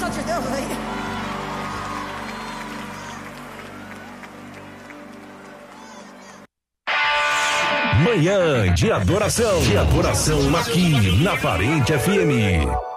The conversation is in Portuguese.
Notre Dame aí. Manhã de adoração aqui na Parente FM.